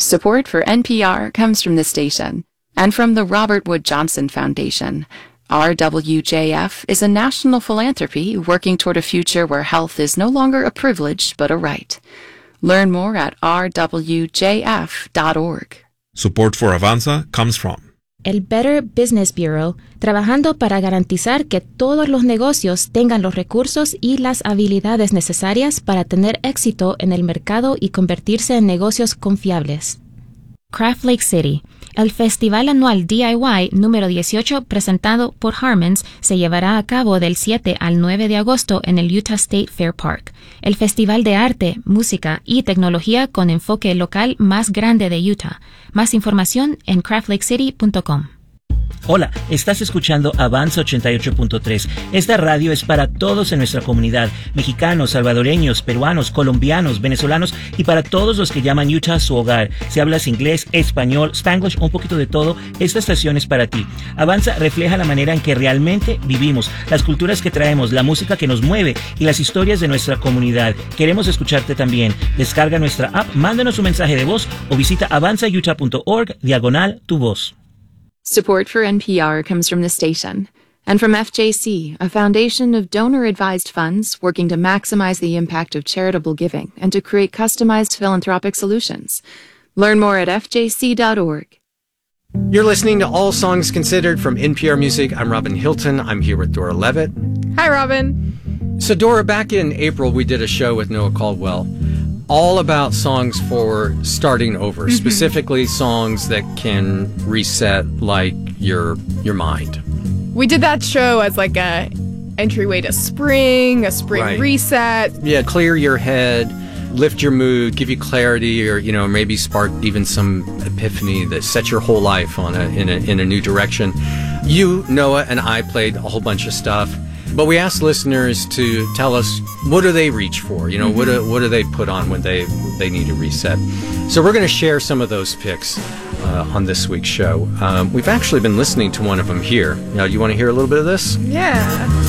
Support for NPR comes from the station and from the Robert Wood Johnson Foundation. RWJF is a national philanthropy working toward a future where health is no longer a privilege but a right. Learn more at rwjf.org. Support for Avanza comes from el Better Business Bureau, trabajando para garantizar que todos los negocios tengan los recursos y las habilidades necesarias para tener éxito en el mercado y convertirse en negocios confiables. Craft Lake City, el festival anual DIY número 18 presentado por Harmons se llevará a cabo del 7 al 9 de agosto en el Utah State Fair Park, el festival de arte, música y tecnología con enfoque local más grande de Utah. Más información en craftlakecity.com. Hola, estás escuchando Avanza 88.3. Esta radio es para todos en nuestra comunidad, mexicanos, salvadoreños, peruanos, colombianos, venezolanos y para todos los que llaman Utah su hogar. Si hablas inglés, español, Spanglish, un poquito de todo, esta estación es para ti. Avanza refleja la manera en que realmente vivimos, las culturas que traemos, la música que nos mueve y las historias de nuestra comunidad. Queremos escucharte también. Descarga nuestra app, mándanos un mensaje de voz o visita avanzautah.org/tu voz. Support for NPR comes from the station and from FJC, a foundation of donor-advised funds working to maximize the impact of charitable giving and to create customized philanthropic solutions. Learn more at fjc.org. You're listening to All Songs Considered from NPR Music. I'm Robin Hilton. I'm here with Dora Levitt. Hi, Robin. So, Dora, back in April, we did a show with Noah Caldwell all about songs for starting over, specifically songs that can reset, like, your mind. We did that show as like a entryway to spring, a spring Right. reset. Yeah, clear your head, lift your mood, give you clarity, or, maybe spark even some epiphany that sets your whole life on in a new direction. You, Noah, and I played a whole bunch of stuff. But we asked listeners to tell us, what do they reach for? What do they put on when they need a reset? So we're going to share some of those picks on this week's show. We've actually been listening to one of them here. Now, do you want to hear a little bit of this? Yeah.